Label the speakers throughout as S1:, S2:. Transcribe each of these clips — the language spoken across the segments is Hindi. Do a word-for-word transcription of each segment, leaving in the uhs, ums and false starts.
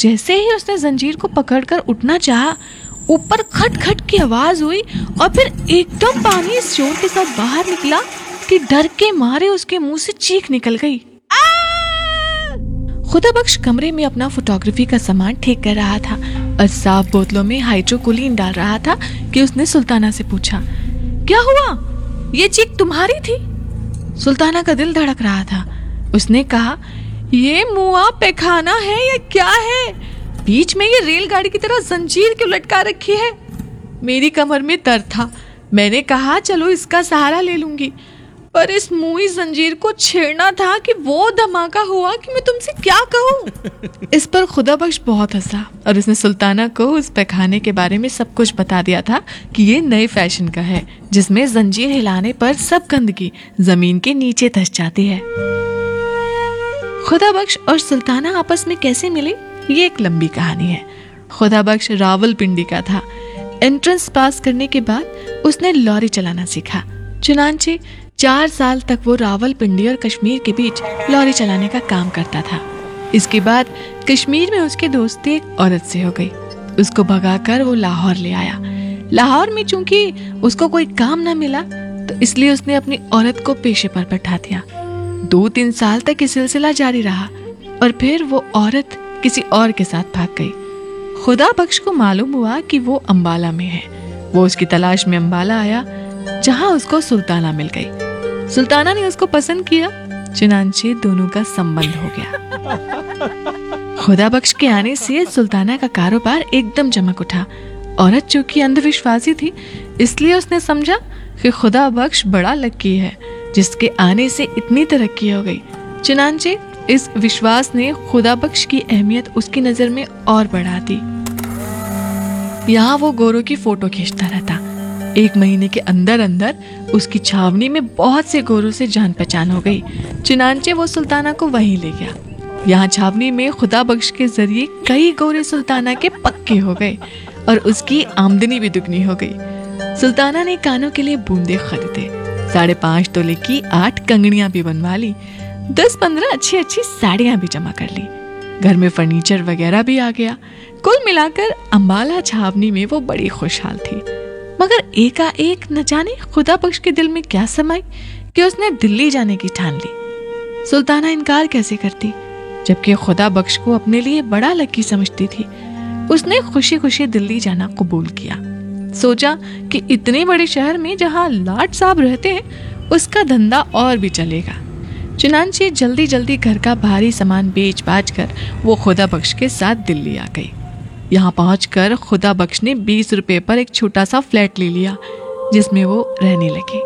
S1: जैसे ही उसने जंजीर को पकड़कर उठना चाहा, ऊपर खट खट की आवाज हुई और फिर एकदम पानी इस जोर के साथ बाहर निकला कि डर के मारे उसके मुंह से चीख निकल गई। खुदाबख्श कमरे में अपना फोटोग्राफी का सामान ठीक कर रहा था और साफ बोतलों में हाइड्रोकोलिन डाल रहा था कि उसने सुल्ताना से पूछा, क्या हुआ? ये चीख तुम्हारी थी? सुल्ताना का दिल धड़क रहा था। उसने कहा, ये मुआ पैखाना है या क्या है? बीच में ये रेलगाड़ी की तरह जंजीर क्यों लटका रखी है? मेरी कमर में दर्द था, मैंने कहा चलो इसका सहारा ले लूंगी, पर इस मुई जंजीर को छेड़ना था कि वो धमाका हुआ कि मैं तुमसे क्या कहूँ। इस पर खुदाबख्श बहुत हंसा और उसने सुल्ताना को उस पैखाने के बारे में सब कुछ बता दिया था कि ये नए फैशन का है जिसमें जंजीर हिलाने पर सब गंदगी जमीन के नीचे धंस जाती है। खुदाबख्श और सुल्ताना आपस में कैसे मिले, ये एक लंबी कहानी है। खुदाबख्श रावलपिंडी का था। एंट्रेंस पास करने के बाद उसने लॉरी चलाना सीखा। चुनांचे चार साल तक वो रावलपिंडी और कश्मीर के बीच लॉरी चलाने का काम करता था। इसके बाद कश्मीर में उसकी दोस्ती एक औरत से हो गई। उसको भगाकर वो लाहौर ले आया। लाहौर में चूंकि उसको कोई काम ना मिला तो इसलिए उसने अपनी औरत को पेशे पर बैठा दिया। दो तीन साल तक ये सिलसिला जारी रहा और फिर वो औरत किसी और के साथ भाग गई। खुदाबख्श को मालूम हुआ कि वो अंबाला में है। वो उसकी तलाश में अंबाला आया जहां उसको सुल्ताना मिल गई। सुल्ताना ने उसको पसंद किया, चुनांचे दोनों का संबंध हो गया। खुदाबख्श के आने से सुल्ताना का कारोबार एकदम चमक उठा। औरत जो कि अंधविश्वासी थी इसलिए उसने समझा कि खुदाबख्श बड़ा लकी है जिसके आने से इतनी तरक्की हो गई। चुनांचे इस विश्वास ने खुदाबख्श की अहमियत उसकी नजर में और बढ़ा दी। यहाँ वो गोरों की फोटो खींचता रहता। एक महीने के अंदर अंदर उसकी छावनी में बहुत से गोरों से जान पहचान हो गई। चुनांचे वो सुल्ताना को वहीं ले गया। यहाँ छावनी में खुदाबख्श के जरिए कई गोरे सुल्ताना के पक्के हो गए और उसकी आमदनी भी दुगनी हो गई। सुल्ताना ने कानों के लिए बूंदे खरीदे, साढ़े पांच तोले की आठ कंगड़ियां भी बनवा ली, दस पंद्रह अच्छी अच्छी साड़ियां भी जमा कर ली। घर में फर्नीचर वगैरह भी आ गया। कुल मिलाकर अंबाला छावनी में वो बड़ी खुशहाल थी। मगर एकाएक न जाने खुदाबख्श के दिल में क्या समाई कि उसने दिल्ली जाने की ठान ली। सुल्ताना इनकार कैसे करती, जबकि खुदाबख्श को अपने लिए बड़ा लकी समझती थी। उसने खुशी खुशी दिल्ली जाना कबूल किया। सोचा कि इतने बड़े शहर में जहाँ लाट साहब रहते हैं उसका धंधा और भी चलेगा। चुनांचे जल्दी जल्दी घर का भारी सामान बेच बाच कर वो खुदाबख्श के साथ दिल्ली आ गई। यहाँ पहुंचकर खुदाबख्श ने बीस रुपए पर एक छोटा सा फ्लैट ले लिया जिसमें वो रहने लगे।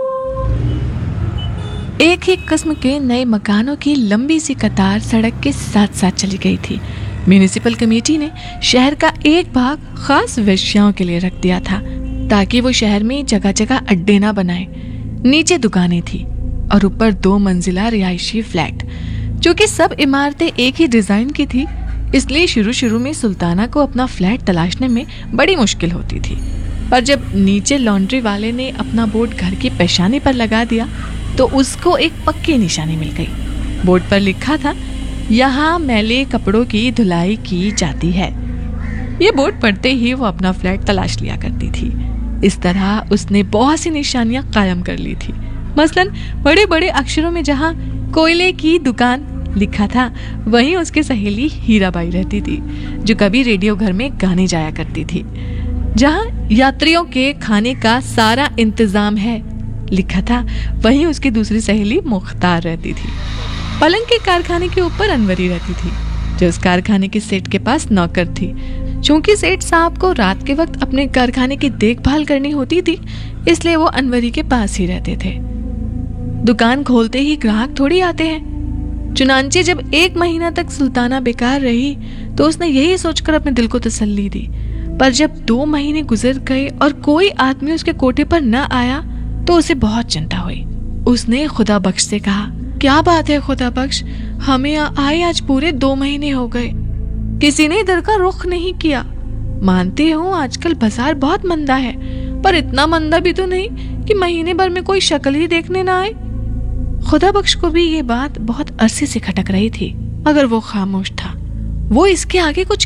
S1: एक ही किस्म के नए मकानों की लंबी सी कतार सड़क के साथ साथ चली गई थी। म्यूनिसिपल कमेटी ने शहर का एक भाग खास वेश्याओं के लिए रख दिया था ताकि वो शहर में जगह जगह अड्डे ना बनाए। नीचे दुकानें थी और ऊपर दो मंजिला रिहायशी फ्लैट। चूंकि सब इमारतें एक ही डिजाइन की थी इसलिए शुरू शुरू में सुल्ताना को अपना फ्लैट तलाशने में बड़ी मुश्किल होती थी। पर जब नीचे लॉन्ड्री वाले ने अपना बोर्ड घर की पेशानी पर लगा दिया तो उसको एक पक्की निशानी मिल गई। बोर्ड पर लिखा था, यहाँ मैले कपड़ों की धुलाई की जाती है। ये बोर्ड पढ़ते ही वो अपना फ्लैट तलाश लिया करती थी। इस तरह उसने बहुत सी निशानियां कायम कर ली थी। मसलन बड़े बड़े अक्षरों में जहाँ कोयले की दुकान लिखा था वहीं उसकी सहेली हीराबाई रहती थी जो कभी रेडियो घर में गाने जाया करती थी। जहाँ यात्रियों के खाने का सारा इंतजाम है लिखा था वहीं उसकी दूसरी सहेली मुख्तार रहती थी। पलंग के कारखाने के ऊपर अनवरी रहती थी जो उस कारखाने के सेठ के पास नौकर थी। चूंकि सेठ साहब को रात के वक्त अपने कारखाने की देखभाल करनी होती थी इसलिए वो अनवरी के पास ही रहते थे। दुकान खोलते ही ग्राहक थोड़ी आते हैं। चुनांचे जब एक महीना तक सुल्ताना बेकार रही तो उसने यही सोचकर अपने दिल को तसल्ली दी। पर जब दो महीने गुजर गए और कोई आदमी उसके कोठे पर न आया तो उसे बहुत चिंता हुई। उसने खुदाबख्श से कहा, क्या बात है खुदाबख्श, हमें आए आज पूरे दो महीने हो गए, किसी ने इधर का रुख नहीं किया। मानते हो आजकल बाजार बहुत मंदा है पर इतना मंदा भी तो नहीं कि महीने भर में कोई शक्ल ही देखने ना आए। खुदाबख्श को भी ये बात बहुत अरसे से खटक रही थी मगर वो खामोश था। वो इसके आगे कुछ